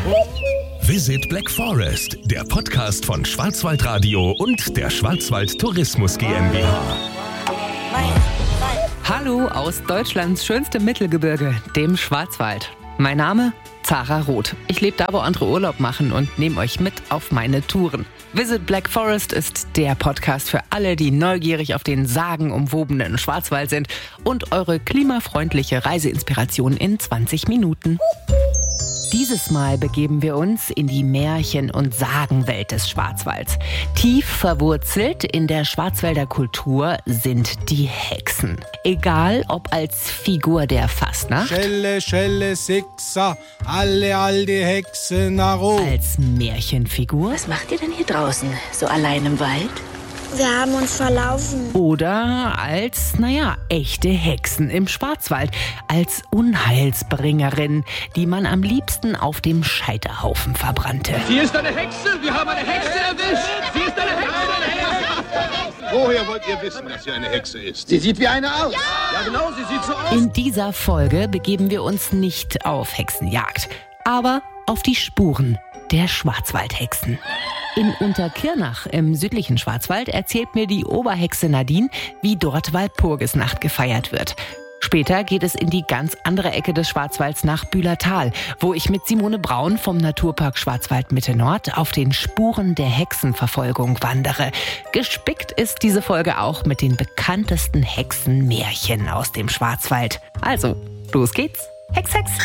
Visit Black Forest, der Podcast von Schwarzwaldradio und der Schwarzwald Tourismus GmbH. Hallo aus Deutschlands schönstem Mittelgebirge, dem Schwarzwald. Mein Name? Zara Roth. Ich lebe da, wo andere Urlaub machen und nehme euch mit auf meine Touren. Visit Black Forest ist der Podcast für alle, die neugierig auf den sagenumwobenen Schwarzwald sind und eure klimafreundliche Reiseinspiration in 20 Minuten. Dieses Mal begeben wir uns in die Märchen- und Sagenwelt des Schwarzwalds. Tief verwurzelt in der Schwarzwälder Kultur sind die Hexen. Egal ob als Figur der Fastnacht, Schelle, Schelle, Sechser, alle die Hexen nach oben. als Märchenfigur Was macht ihr denn hier draußen, so allein im Wald? Wir haben uns verlaufen. oder als, echte Hexen im Schwarzwald. Als Unheilsbringerin, die man am liebsten auf dem Scheiterhaufen verbrannte. Sie ist eine Hexe! Wir haben eine Hexe erwischt! Sie ist eine Hexe! Woher wollt ihr wissen, dass sie eine Hexe ist? Sie sieht wie eine aus! Ja, genau, sie sieht so aus! In dieser Folge begeben wir uns nicht auf Hexenjagd, aber auf die Spuren der Schwarzwaldhexen. In Unterkirnach im südlichen Schwarzwald erzählt mir die Oberhexe Nadine, wie dort Walpurgisnacht gefeiert wird. Später geht es in die ganz andere Ecke des Schwarzwalds nach Bühlertal, wo ich mit Simone Braun vom Naturpark Schwarzwald Mitte Nord auf den Spuren der Hexenverfolgung wandere. Gespickt ist diese Folge auch mit den bekanntesten Hexenmärchen aus dem Schwarzwald. Also, los geht's. Hex, Hex!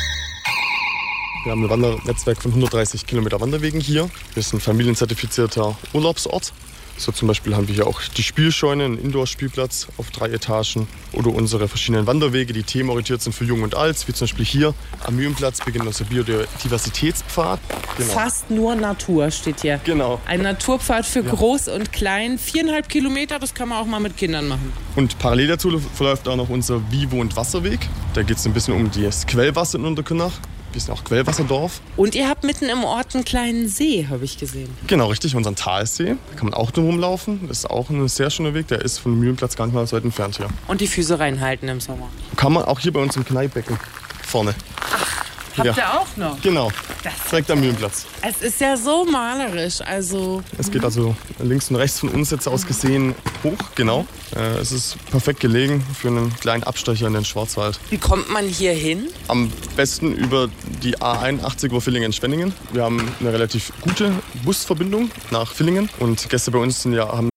Wir haben ein Wandernetzwerk von 130 Kilometer Wanderwegen hier. Wir sind ein familienzertifizierter Urlaubsort. So zum Beispiel haben wir hier auch die Spielscheune, einen Indoor-Spielplatz auf 3 Etagen. Oder unsere verschiedenen Wanderwege, die themenorientiert sind für Jung und Alt. Wie zum Beispiel hier am Mühlenplatz beginnt unser Biodiversitätspfad. Genau. Fast nur Natur steht hier. Genau. Ein Naturpfad für Groß und Klein. 4,5 Kilometer, das kann man auch mal mit Kindern machen. Und parallel dazu verläuft auch noch unser Vivo- und Wasserweg. Da geht es ein bisschen um das Quellwasser in Unterkirnach. Wir sind auch Quellwasserdorf. Und ihr habt mitten im Ort einen kleinen See, habe ich gesehen. Genau, richtig, unseren Talsee. Da kann man auch drum rumlaufen. Das ist auch ein sehr schöner Weg. Der ist vom Mühlenplatz gar nicht mal so weit entfernt hier. Und die Füße reinhalten im Sommer. Kann man auch hier bei uns im Kneippbecken vorne. Habt ihr auch noch? Genau, direkt am Mühlenplatz. Es ist ja so malerisch, also... Es geht also links und rechts von uns jetzt aus gesehen hoch, genau. Es ist perfekt gelegen für einen kleinen Abstecher in den Schwarzwald. Wie kommt man hier hin? Am besten über die A81 über Villingen-Schwenningen. Wir haben eine relativ gute Busverbindung nach Villingen. Und Gäste bei uns haben